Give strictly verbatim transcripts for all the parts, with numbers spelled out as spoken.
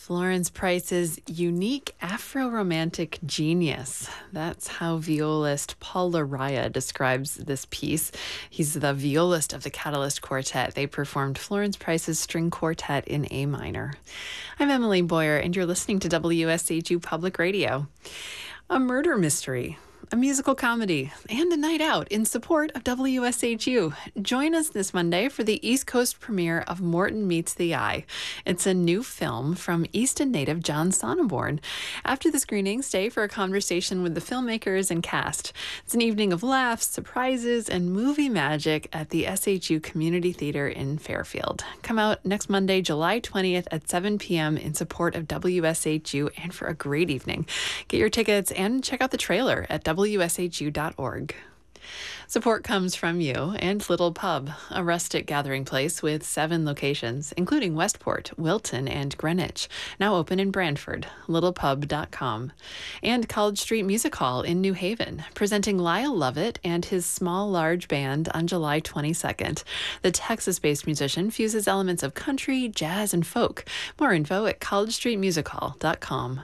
Florence Price's unique Afro-Romantic genius. That's how violist Paul Laraya describes this piece. He's the violist of the Catalyst Quartet. They performed Florence Price's string quartet in A minor. I'm Emily Boyer, and you're listening to W S H U Public Radio. A murder mystery, a musical comedy, and a night out in support of W S H U. Join us this Monday for the East Coast premiere of Morton Meets the Eye. It's a new film from Easton native John Sonneborn. After the screening, stay for a conversation with the filmmakers and cast. It's an evening of laughs, surprises, and movie magic at the S H U Community Theater in Fairfield. Come out next Monday, July twentieth at seven p.m. in support of W S H U and for a great evening. Get your tickets and check out the trailer at W S H U dot org. Support comes from you and Little Pub, a rustic gathering place with seven locations, including Westport, Wilton, and Greenwich, now open in Brantford, little pub dot com. And College Street Music Hall in New Haven, presenting Lyle Lovett and his Small Large Band on July twenty-second. The Texas-based musician fuses elements of country, jazz, and folk. More info at college street music hall dot com.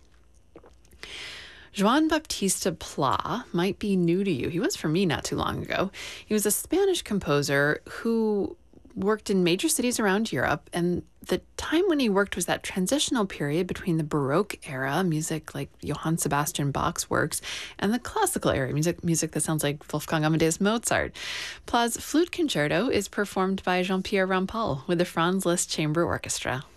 Joan Baptista Pla might be new to you. He was for me not too long ago. He was a Spanish composer who worked in major cities around Europe, and the time when he worked was that transitional period between the Baroque era, music like Johann Sebastian Bach's works, and the classical era, music music that sounds like Wolfgang Amadeus Mozart. Pla's flute concerto is performed by Jean-Pierre Rampal with the Franz Liszt Chamber Orchestra.